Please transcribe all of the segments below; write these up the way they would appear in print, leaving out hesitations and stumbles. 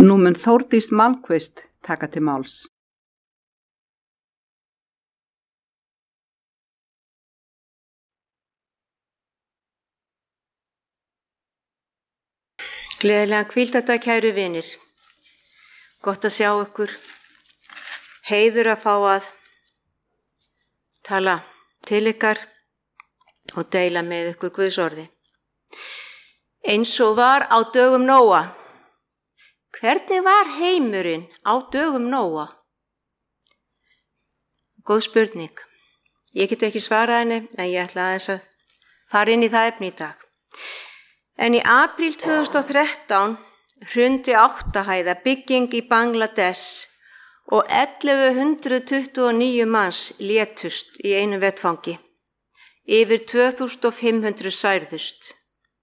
Nú mun Þórdís Malmquist taka til máls. Gleðilegan hvíldardag, kæru vinir. Gott að sjá ykkur. Heiður að fá að tala til ykkar og deila með ykkur Guðs orði. Eins og var á dögum Nóa. Hvernig var heimurinn á dögum Nóa? Góð spurning. Ég get ekki svarað henni, en ég ætla aðeins að fara inn í það efni í dag. En í apríl 2013 hrundi 8 hæða bygging í Bangladesh og 1129 manns létust í einu vettfangi. Yfir 2500 særðust.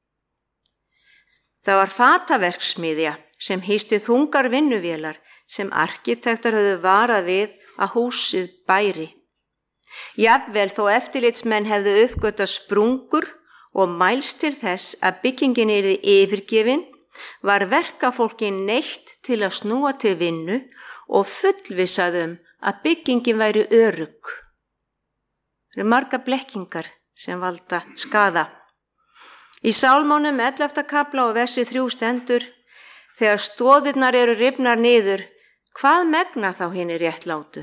Það var fataverksmiðja sem hýsti þungar vinnuvélar sem arkitektar höfðu varað við að húsið bæri. Jafnvel þó eftirlitsmenn hefðu uppgötvað sprungur og mælst til þess að byggingin yrði yfirgefin, var verkafólki neytt til að snúa til vinnu og fullvissaðum að byggingin væri örugg. Það eru margar blekkingar sem valda skaða. Í Sálmónum 11. kafla og versi 3 stendur: þegar stoðirnar eru rifnar niður, hvað megna þá hinir réttlátu?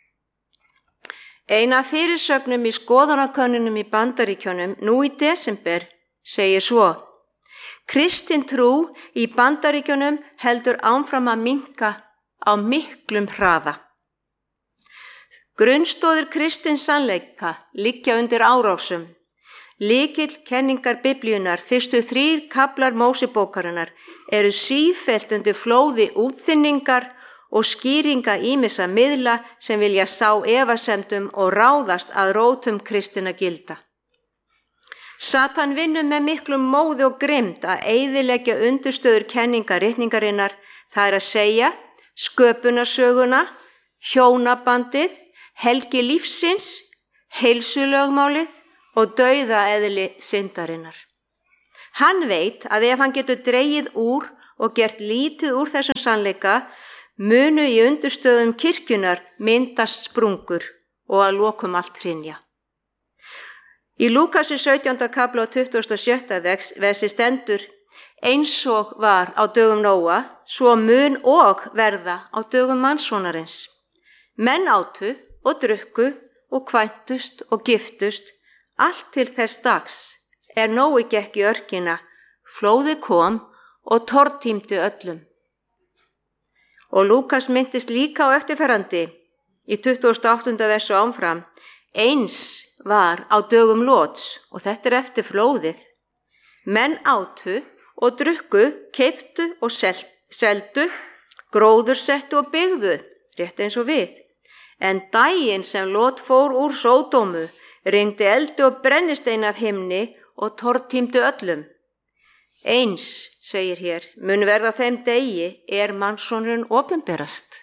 Ein af fyrirsögnum í skoðanakönnunum í Bandaríkjunum nú í desember segir svo: kristin trú í Bandaríkjunum heldur áfram að minnka á miklum hraða. Grunnstoðir kristins sannleika liggja undir árásum. Lykill kenningar Biblíunnar, fyrstu 3 kaflar Mósebókarinnar, eru sífellt undir flóði útþynningar og skýringa ýmissa miðla sem vilja sá efasemdum og ráðast að rótum kristinna gilda. Satan vinnur með miklum móði og grimmd að eyðileggja undirstöður kenningar ritningarinnar, það er að segja sköpunarsöguna, hjónabandið, helgi lífsins, heilsulögmálið og dauðaeðli syndarinnar. Hann veit að ef hann getur dregið úr og gert lítið úr þessum sannleika, munu í undirstöðum kirkjunar myndast sprungur og að lokum allt hrynja. Í Lúkasi 17. kafla og 27. versi stendur: eins og var á dögum Nóa, svo mun og verða á dögum mannssonarins. Menn átu og drukku og kvæntust og giftust, allt til þess dags Nói gekk í örkina, flóðið kom og tortímdi öllum. Og Lúkas minntist líka á eftirferandi í 28. versu áfram: eins var á dögum Lóts, og þetta er eftir flóðið. Menn átu og drukku, keyptu og seldu, gróðursettu og byggðu, rétt eins og við. En daginn sem Lót fór úr Sódómu, rigndi eldi og brennistein af himni og tortímdi öllum. Eins, segir hér, mun verða þeim degi mannssonurinn opinberast.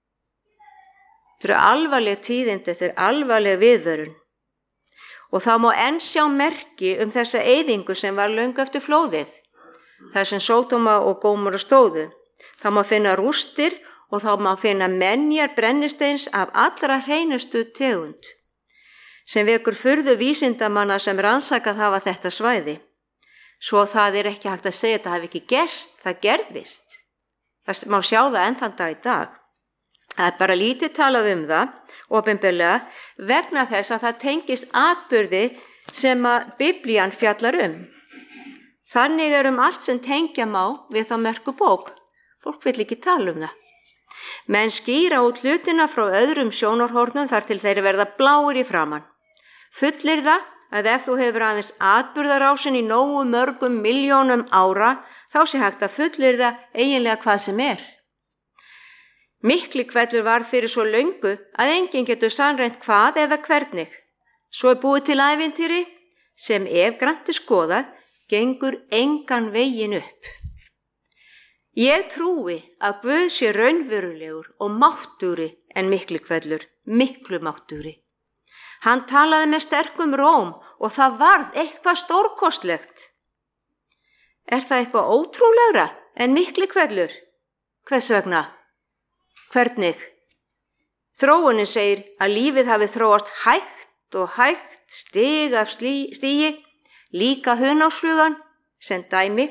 Þetta eru alvarleg tíðindi, þetta er alvarleg viðvörun. Og þá má enn sjá merki þessa eyðingu sem var löngu eftir flóðið, þar sem Sódóma og Gómora stóðu. Það má finna rústir og þá má finna menjar brennisteins af allra hreinustu tegund, sem vekur furðu vísindamanna sem rannsakað hafa þetta svæði. Svo það er ekki hægt að segja þetta hafi ekki gerst, það gerðist. Það má sjá það enn þann dag í dag. Það er bara lítið talað það, opinberlega, vegna þess að það tengist atburði sem að Biblían fjallar Þannig allt sem tengja má við þá merku bók. Fólk vill ekki tala það. Menn skýra út hlutina frá öðrum sjónarhornum þar til þeir verða bláir í framan. Fullir það að ef þú hefur aðeins atburðarásin í nógu mörgum milljónum ára, þá sé hægt að fullir það eiginlega hvað sem er. Miklihvellur varð fyrir svo löngu að enginn getur sannreynt hvað eða hvernig. Svo búið til ævintýri sem ef grannt skoðað, gengur engan veginn upp. Ég trúi að Guð sé raunverulegur og máttugri en Miklihvellur, miklu máttugri. Hann talaði með sterkum róm og það varð eitthvað stórkostlegt. Er það eitthvað ótrúlegra en Miklihvellur? Hvers vegna? Hvernig? Þróunin segir að lífið hafi þróast hægt og hægt, stig af stigi, líka hunangsflugan, sem dæmi.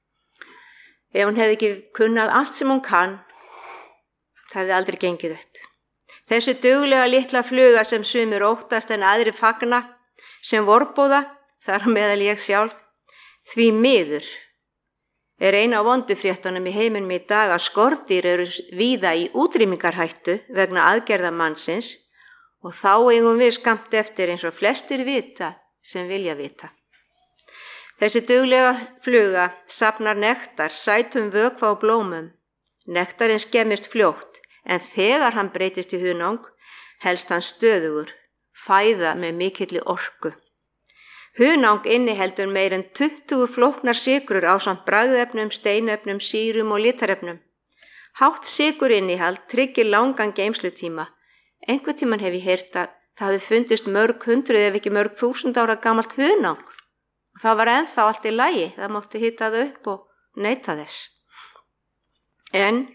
Ef hún hefði ekki kunnað allt sem hún kann, það hefði aldrei gengið upp. Þessi duglega litla fluga sem sumir óttast en aðri fagna, sem vorbóða, þar á meðal ég sjálf, því miður er eina af vondufréttunum í heiminum í dag að skordýr eru víða í útrýmingarhættu vegna aðgerða mannsins og þá eigum við skammt eftir eins og flestir vita sem vilja vita. Þessi duglega fluga safnar nektar, sætum vökva og blómum. Nektarinn skemmist fljótt en þegar hann breytist í hunang helst hann stöðugur, fæða með mikilli orku. Hunang inniheldur meir en 20 flóknar sykrur ásamt bragðefnum, steinefnum, sýrum og litarefnum. Hátt sykurinnihald tryggir langan geymslutíma. Einhvern tímann hef ég heyrt að það hafi fundist mörg hundruð ef ekki mörg 1000 ára gamalt hunang. Og það var ennþá allt í lagi, það mátti hita það upp og neyta þess. En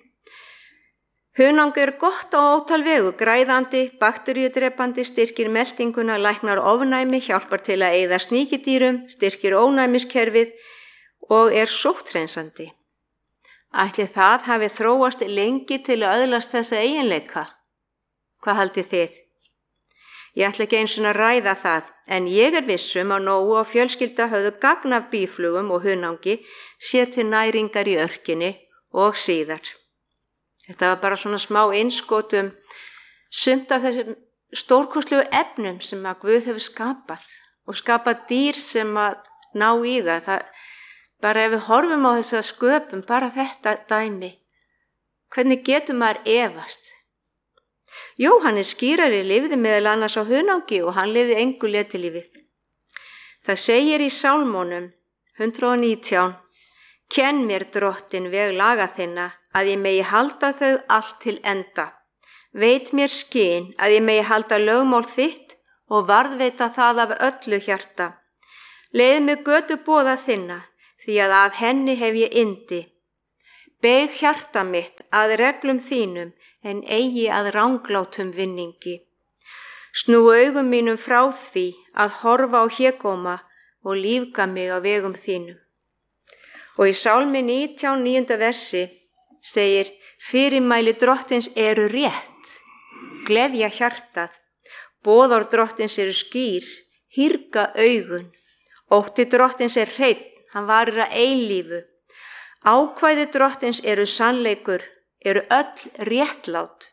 hunang er gott á ótal vegu, græðandi, bakteríudrepandi, styrkir meltinguna, læknar ofnæmi, hjálpar til að eyða sníkjudýrum, styrkir ónæmiskerfið og er sótthreinsandi. Ætli það hafi þróast lengi til að öðlast þessa eiginleika? Hvað haldið þið? Ég ætla ekki eins og að ræða það, en ég er vissum að Nóu og fjölskylda höfðu gagn af býflugum og hunangi sér til næringar í örkinni og síðar. Þetta var bara svona smá innskotum sumt af þessum stórkostlegu efnum sem að Guð hefur skapað og skapað dýr sem að ná í það. Bara ef við horfum á þessa sköpum, bara þetta dæmi, hvernig getur maður efast? Jóhannes skírari lifði meðal annars á hunangi og hann lifði engu letilífi. Það segir í Sálmónum 119, kenn mér drottin veg laga þinna, að ég megi halda þau allt til enda. Veit mér skyn að ég megi halda lögmál þitt og varðveita það af öllu hjarta. Leið mig götu boða þinna, því að af henni hef ég yndi. Beig hjarta mitt að reglum þínum, en eigi að ranglátum vinningi. Snú augum mínum frá því að horfa á hégóma og lífga mig á vegum þínum. Og í Sálmi 19, 9. versi segir, fyrirmæli drottins eru rétt, gleðja hjartað, boðor drottins eru skýr, hýrga augun, ótti drottins er hreinn, hann varir að eilífu, ákvæði drottins eru sannleikur, eru öll réttlát,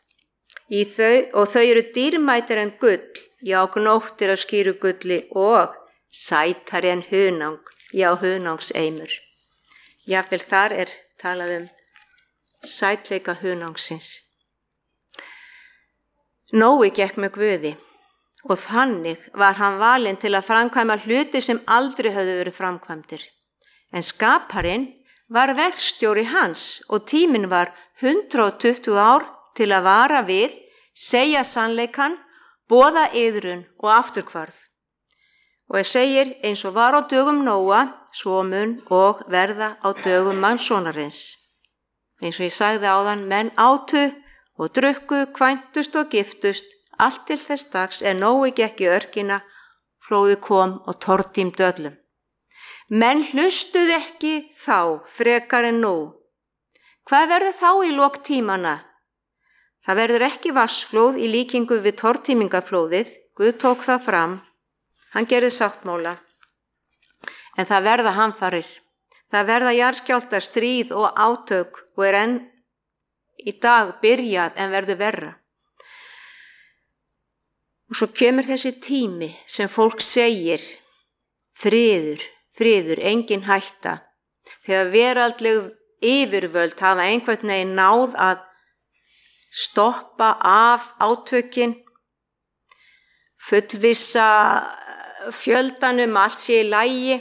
og þau eru dýrmætari en gull, já gnóttir af skýru gulli og sætari en hunang, já hunangseimur. Jafnvel þar er talað sætleika hunangsins. Nói gekk með Guði og þannig var hann valinn til að framkvæma hluti sem aldrei höfðu verið framkvæmdir. En skaparinn var verkstjóri hans og tíminn var 120 ár til að vara við, segja sannleikan, boða iðrun og afturhvarf. Og segir eins og var á dögum Nóa, svo mun og verða á dögum mannssonarins. Eins og ég sagði áðan, menn átu og drukku, kvæntust og giftust, allt til þess dags Nói gekk í örkina, flóðið kom og tortímdi öllum. Menn hlustuð ekki þá frekar en nú. Hvað verður þá í lok tímana? Það verður ekki vatnsflóð í líkingu við tortímingaflóðið, Guð tók það fram, hann gerði sáttmála. En það verða hamfarir, það verða jarðskjálftar, stríð og átök og er enn í dag byrjað en verður verra. Og svo kemur þessi tími sem fólk segir, friður, friður, engin hætta, þegar veraldleg yfirvöld hafa einhvern veginn náð að stoppa af átökin, fullvissa fjöldanum allt sé í lagi,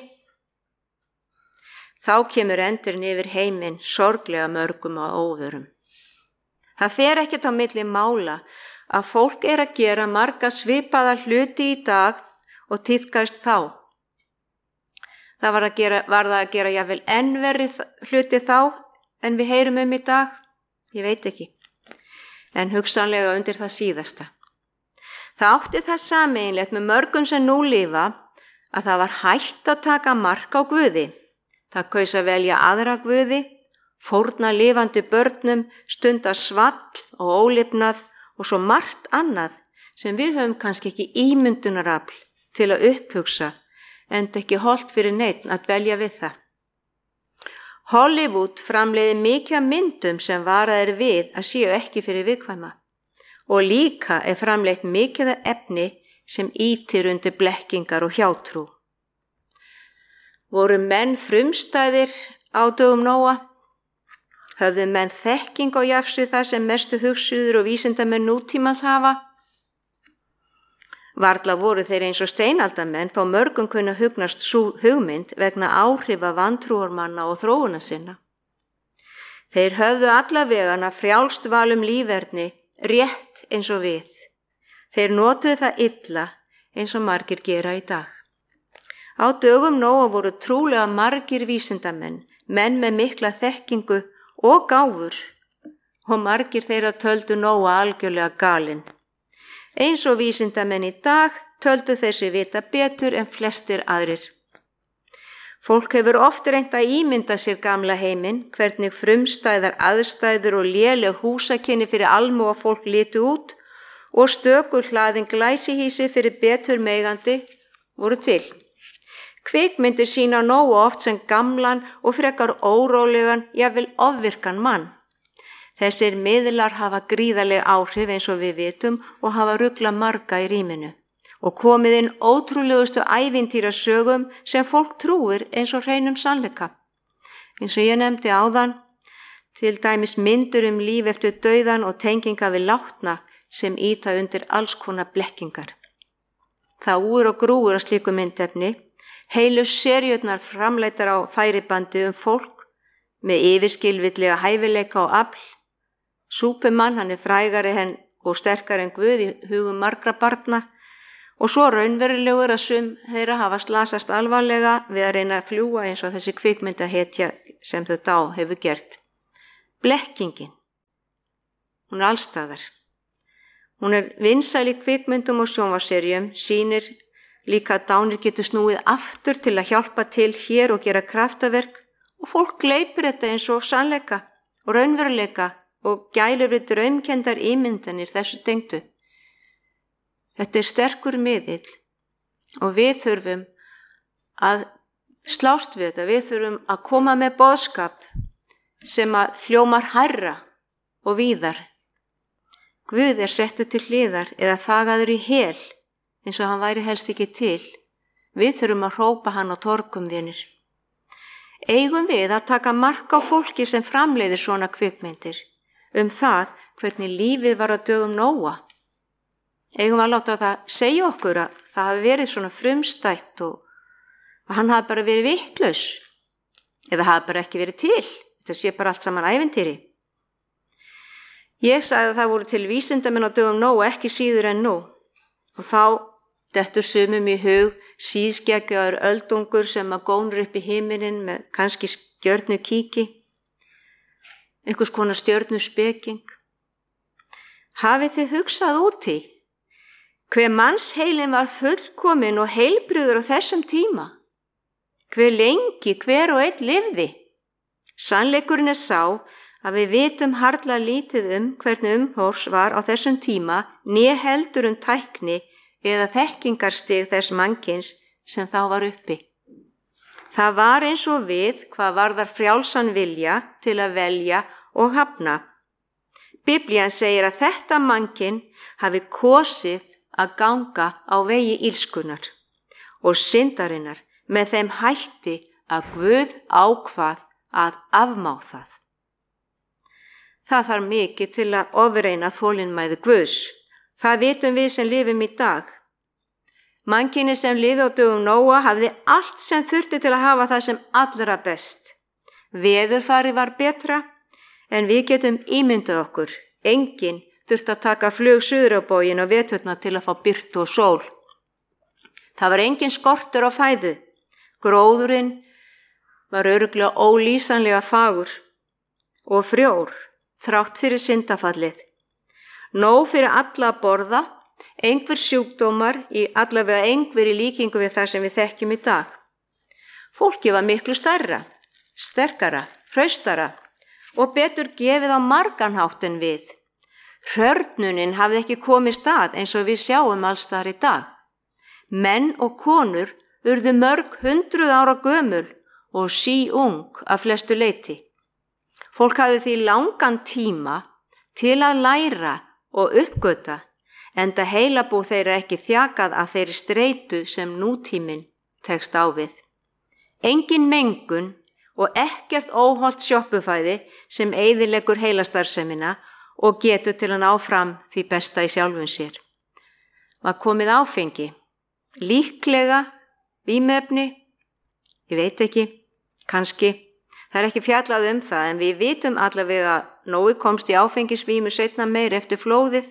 þá kemur endurinn yfir heiminn sorglega mörgum á óvörum. Það fer ekkert á milli mála að fólk er að gera marga svipaða hluti í dag og tíðkast þá. Það var það að gera jafnvel enn verri hluti þá en við heyrum í dag. Ég veit ekki. En hugsanlega undir það síðasta. Það átti það sameiginlegt með mörgum sem nú lifa að það var hægt að taka mark á Guði. Það kaus að velja aðra guði, fórna lifandi börnum, stunda svall og ólifnað og svo margt annað sem við höfum kannski ekki ímyndunarafl til að upphugsa, enda ekki hollt fyrir neinn að velja við það. Hollywood framleiði mikið af myndum sem varaðir við að séu ekki fyrir viðkvæma og líka er framleitt mikið af efni sem ýtir undir blekkingar og hjátrú. Voru menn frumstæðir á dögum Nóa? Höfðu menn þekking á jafns við það sem mestu hugsuður og vísindamenn nútímans hafa? Varla voru þeir eins og steinaldamenn þó mörgum kunna hugnast sú hugmynd vegna áhrifa vantrúarmanna og þróuna sinna. Þeir höfðu allavegana frjálst val líferni rétt eins og við. Þeir notuðu það illa eins og margir gera í dag. Á dögum Nóa voru trúlega margir vísindamenn, menn með mikla þekkingu og gáfur og margir þeirra töldu Nóa algjörlega galinn. Eins og vísindamenn í dag töldu þessi vita betur en flestir aðrir. Fólk hefur oft reynt að ímynda sér gamla heiminn, hvernig frumstæðar aðstæður og léleg húsakynni fyrir almúa fólk litu út og stökur hlaðin glæsihýsi fyrir betur megandi voru til. Kvikmyndir sýna Nóa oft sem gamlan og frekar órólegan, jafnvel ofvirkan mann. Þessir miðlar hafa gríðarleg áhrif eins og við vitum og hafa ruglað marga í rýminu og komið inn ótrúlegustu ævintýrasögum sem fólk trúir eins og hreinum sannleika. Eins og ég nefndi áðan, til dæmis myndur líf eftir dauðan og tenginga við látna sem ýta undir alls konar blekkingar. Það úr og grúur að slíku myndefni, heilu seríurnar framleitar á færibandi fólk með yfirskilvillega hæfileika og afl. Súpumann, hann er frægari og sterkari en Guð í hugum margra barna og svo raunverulegur að sum þeirra hafa slasast alvarlega við að reyna að fljúga eins og þessi kvikmyndahetja sem þau þá hefur gert. Blekkingin, hún er allstaðar. Hún er vinsæl í kvikmyndum og sjónvarpsseríum, sýnir líka að dánir getur snúið aftur til að hjálpa til hér og gera kraftaverk og fólk gleypir þetta eins og sannleika og raunveruleika og gælir við draumkendar ímyndanir þessu tengdu. Þetta er sterkur miðill og við þurfum að slást við þetta, við þurfum að koma með boðskap sem að hljómar hærra og víðar. Guð er settur til hliðar eða þagaður í hel eins og hann væri helst ekki til. Við þurfum að hrópa hann á torgum, vinir. Eigum við að taka mark á fólki sem framleiðir svona kvikmyndir það hvernig lífið var á dögum Nóa? Eigum að láta það segja okkur að það hafi verið svona frumstætt og að hann hafi bara verið vitlaus eða hafi bara ekki verið til. Þetta sé bara allt saman ævintýri. Ég sagði að það voru til vísindamenn á dögum Nóa ekki síður en nú og þá dettur sumum í hug síðskeggjaður öldungur sem að gónur upp í himininn með kannski stjörnukíki, einhvers konar stjörnuspeking. Hafið þið hugsað út í hve mannsheilin var fullkomin og heilbrigður á þessum tíma? Hve lengi hver og einn lifði? Sannleikurinn er sá að við vitum harla lítið hvernig umhorfs var á þessum tíma né heldur tækni eða þekkingarstig þess mannkyns sem þá var uppi. Það var eins og við hvað varðar frjálsan vilja til að velja og hafna. Biblían segir að þetta mannkyn hafi kosið að ganga á vegi illskunnar og syndarinnar með þeim hætti að Guð ákvað að afmá það. Það þarf mikið til að ofreina þolinmæði Guðs. Það vitum við sem lifum í dag. Mannkynið sem lifði á dögum Nóa hafði allt sem þurfti til að hafa það sem allra best. Veðurfarið var betra en við getum ímyndað okkur. Enginn þurfti að taka flug suður á bóginn á veturna til að fá birtu og sól. Það var engin skortur á fæðu. Gróðurinn var örugglega ólýsanlega fagur og frjór þrátt fyrir syndafallið. Nóg fyrir alla að borða, einhver sjúkdómar, allavega einhver í líkingu við það sem við þekkjum í dag. Fólkið var miklu stærra, sterkara, hraustara og betur gefið á margan hátt en við. Hrörnunin hafði ekki komið stað eins og við sjáum alls þar í dag. Menn og konur urðu mörg 100 ára gömul og síung af flestu leyti. Fólk hafði því langan tíma til að læra og uppgöta, enda heilabú þeirra ekki þjakað af þeirri streitu sem nútíminn tekst á við. Engin mengun og ekkert óhollt sjoppufæði sem eyðileggur heilastarfsemina og getur til að ná fram því besta í sjálfum sér. Var komið áfengi, líklega, vímuefni, ég veit ekki, kannski, það er ekki fjallað um það en við vitum allavega að Nói komst í áfengisvímu seinna meir eftir flóðið.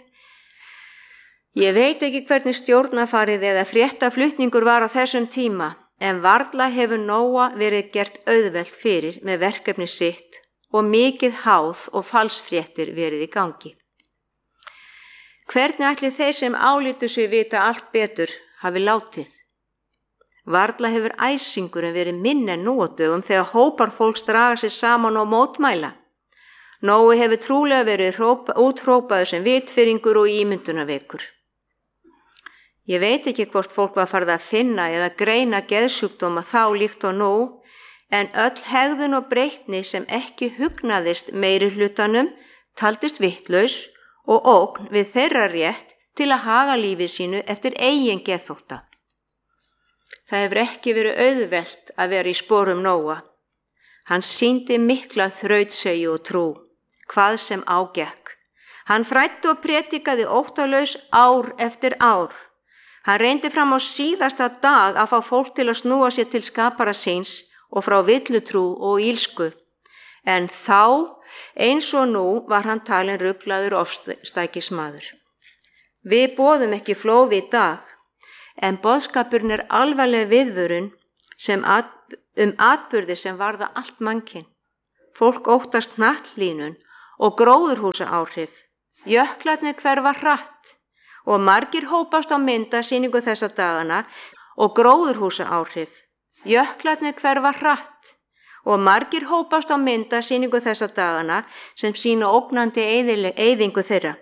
Ég veit ekki hvernig stjórnafarið eða fréttaflutningur var á þessum tíma en varla hefur Nóa verið gert auðvelt fyrir með verkefni sitt og mikið háð og falsfréttir verið í gangi. Hvernig ætli þeir sem álítu sig vita allt betur hafi látið? Varla hefur æsingurinn verið minn en nú á dögum þegar hópar fólks draga sig saman og mótmæla. Nói hefur trúlega verið úthrópaður sem vitfirringur og ímyndunarveikur. Ég veit ekki hvort fólk var farið að finna eða greina geðsjúkdóma þá líkt og nú, en öll hegðun og breytni sem ekki hugnaðist meiri hlutanum taldist vitlaus og ógn við þeirra rétt til að haga lífi sínu eftir eigin geðþótta. Það hefur ekki verið auðvelt að vera í sporum Nóa. Hann sýndi mikla þrautsegju og trú, hvað sem ágekk. Hann fræddi og predikaði óttalaus ár eftir ár. Hann reyndi fram á síðasta dag að fá fólk til að snúa sér til skapara síns og frá villutrú og ílsku. En þá, eins og nú, var hann talinn ruglaður ofstækismaður. Við boðum ekki flóð í dag, en boðskapurinn er alvarleg viðvörun atburði sem varða allt mannkyn. Fólk óttast hnattlínun og gróðurhúsaáhrif. Jöklarnir hverfa hratt og margir hópast á myndasýningu þessa dagana og gróðurhúsaáhrif. Jöklarnir hverfa hratt og margir hópast á myndasýningu þessa dagana sem sýna ógnandi eyðingu þeirra.